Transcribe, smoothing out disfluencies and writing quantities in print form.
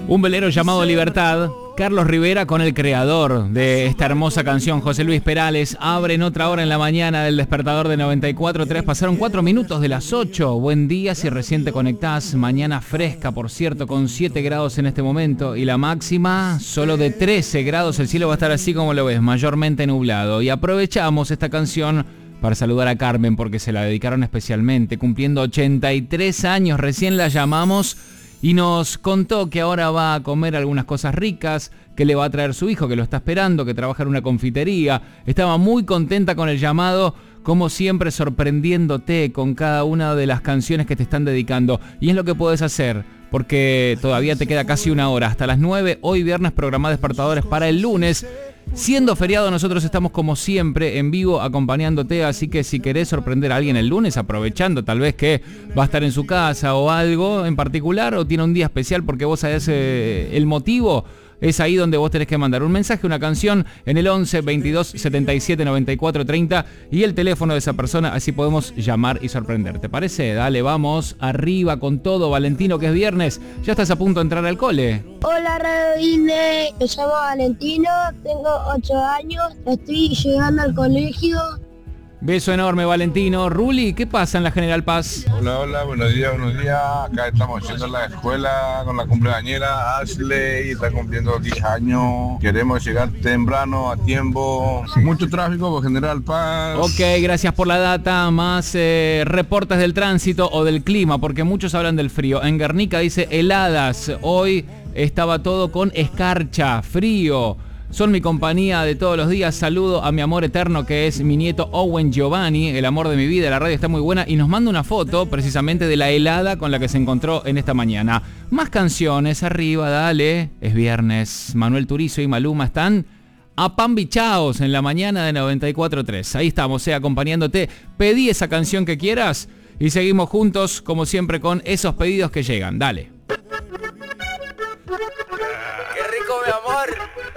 Un velero llamado Libertad. Carlos Rivera con el creador de esta hermosa canción, José Luis Perales. Abren otra hora en la mañana del despertador de 94.3. Pasaron 4 minutos de las 8. Buen día si recién te conectás. Mañana fresca, por cierto, con 7 grados en este momento. Y la máxima solo de 13 grados. El cielo va a estar así como lo ves, mayormente nublado. Y aprovechamos esta canción para saludar a Carmen porque se la dedicaron especialmente. Cumpliendo 83 años, recién la llamamos. Y nos contó que ahora va a comer algunas cosas ricas, que le va a traer su hijo, que lo está esperando, que trabaja en una confitería. Estaba muy contenta con el llamado, como siempre sorprendiéndote con cada una de las canciones que te están dedicando. Y es lo que puedes hacer, porque todavía te queda casi una hora. Hasta las 9, hoy viernes, programa Despertadores para el lunes. Siendo feriado, nosotros estamos como siempre en vivo acompañándote, así que si querés sorprender a alguien el lunes, aprovechando tal vez que va a estar en su casa o algo en particular, o tiene un día especial porque vos sabés el motivo, es ahí donde vos tenés que mandar un mensaje, una canción en el 11 22 77 94 30 y el teléfono de esa persona, así podemos llamar y sorprender. ¿Te parece? Dale, vamos arriba con todo, Valentino, que es viernes. Ya estás a punto de entrar al cole. Hola Radio Disney, me llamo Valentino, tengo 8 años, estoy llegando al colegio. Beso enorme, Valentino. Ruli, ¿qué pasa en la General Paz? Hola, buenos días. Acá estamos yendo a la escuela con la cumpleañera Ashley, está cumpliendo 10 años. Queremos llegar temprano, a tiempo. Mucho tráfico por General Paz. Ok, gracias por la data. Más reportes del tránsito o del clima, porque muchos hablan del frío. En Guernica dice heladas. Hoy estaba todo con escarcha, frío. Son mi compañía de todos los días. Saludo a mi amor eterno que es mi nieto Owen Giovanni, el amor de mi vida. La radio está muy buena y nos manda una foto precisamente de la helada con la que se encontró en esta mañana. Más canciones arriba, dale. Es viernes. Manuel Turizo y Maluma están apambichaos en la mañana de 94.3. Ahí estamos, acompañándote. Pedí esa canción que quieras y seguimos juntos como siempre con esos pedidos que llegan. Dale. ¡Qué rico, mi amor!